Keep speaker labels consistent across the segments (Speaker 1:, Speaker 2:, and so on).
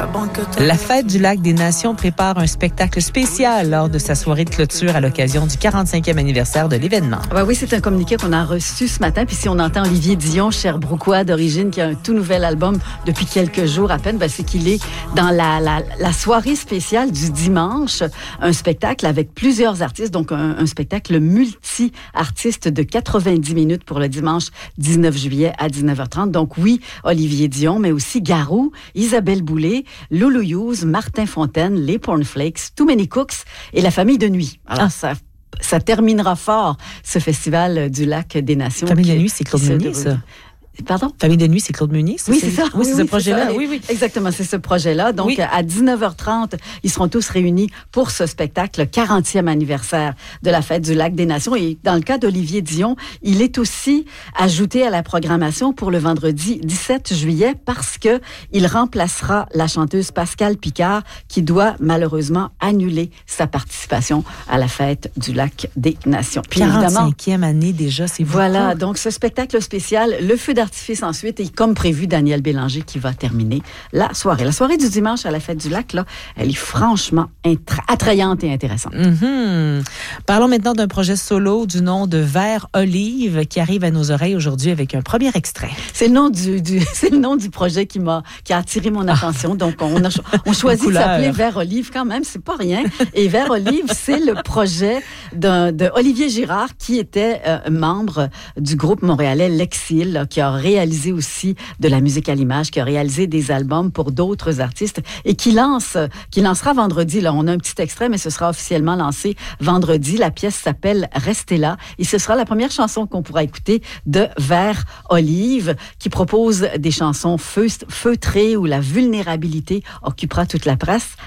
Speaker 1: La Fête du Lac des Nations prépare un spectacle spécial lors de sa soirée de clôture à l'occasion du 45e anniversaire de l'événement.
Speaker 2: Oui, c'est un communiqué qu'on a reçu ce matin. Puis si on entend Olivier Dion, Sherbrookeois d'origine, qui a un tout nouvel album depuis quelques jours à peine, c'est qu'il est dans la soirée spéciale du dimanche, un spectacle avec plusieurs artistes, donc un spectacle multi-artiste de 90 minutes pour le dimanche 19 juillet à 19h30. Donc oui, Olivier Dion, mais aussi Garou, Isabelle Boulay, Loulou Hughes, Martin Fontaine, les Pornflakes, Too Many Cooks et la Famille de Nuit. Alors ça terminera fort, ce festival du Lac des Nations.
Speaker 1: Famille de Nuit, c'est Claude Meunier, ça?
Speaker 2: Pardon?
Speaker 1: Famille de Nuit, c'est Claude Meunier?
Speaker 2: Oui, c'est ça.
Speaker 1: Oui, c'est ce projet-là. Oui.
Speaker 2: Exactement, c'est ce projet-là. Donc, à 19h30, ils seront tous réunis pour ce spectacle, le 40e anniversaire de la Fête du Lac des Nations. Et dans le cas d'Olivier Dion, il est aussi ajouté à la programmation pour le vendredi 17 juillet parce que il remplacera la chanteuse Pascale Picard qui doit malheureusement annuler sa participation à la Fête du Lac des Nations.
Speaker 1: Puis 45e année déjà, c'est beaucoup.
Speaker 2: Voilà, donc ce spectacle spécial, le feu d'artifice ensuite, et comme prévu, Daniel Bélanger qui va terminer la soirée. La soirée du dimanche à la Fête du Lac, là, elle est franchement attrayante et intéressante.
Speaker 1: Mm-hmm. Parlons maintenant d'un projet solo du nom de Vert Olive qui arrive à nos oreilles aujourd'hui avec un premier extrait.
Speaker 2: C'est le nom c'est le nom du projet qui a attiré mon attention. Donc, on choisit de s'appeler Vert Olive quand même, c'est pas rien. Et Vert Olive, c'est le projet de Olivier Girard qui était membre du groupe montréalais L'Exil, qui a réalisé aussi de la musique à l'image, qui a réalisé des albums pour d'autres artistes et qui lancera vendredi. Là, on a un petit extrait, mais ce sera officiellement lancé vendredi. La pièce s'appelle Restez là et ce sera la première chanson qu'on pourra écouter de Vert Olive, qui propose des chansons feutrées où la vulnérabilité occupera toute la place.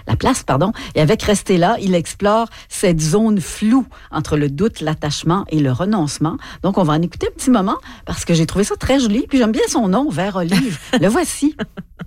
Speaker 2: Et avec Restez là, il explore cette zone floue entre le doute, l'attachement et le renoncement. Donc, on va en écouter un petit moment parce que j'ai trouvé ça très joli. Puis j'aime bien son nom, Vert Olive. Le voici.